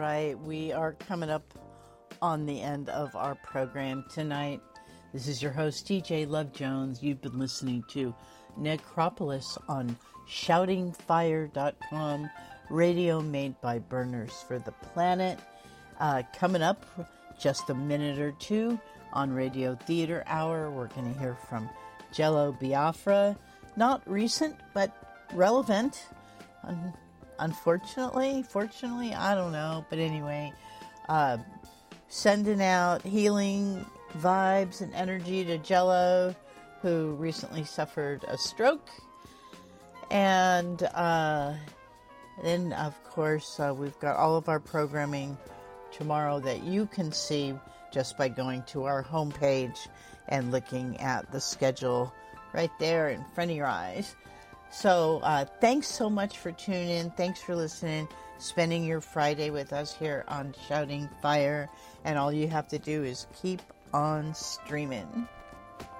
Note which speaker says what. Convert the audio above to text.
Speaker 1: right, we are coming up on the end of our program tonight. This is your host, TJ Love Jones. You've been listening to Necropolis on shoutingfire.com, radio made by Burners for the Planet. Coming up just a minute or two on Radio Theater Hour, we're going to hear from Jello Biafra. Not recent, but relevant. Unfortunately, fortunately, I don't know. But anyway, sending out healing vibes and energy to Jello, who recently suffered a stroke. And then, of course, we've got all of our programming tomorrow that you can see just by going to our homepage and looking at the schedule right there in front of your eyes. So thanks so much for tuning in. Thanks for listening, spending your Friday with us here on Shouting Fire. And all you have to do is keep on streaming.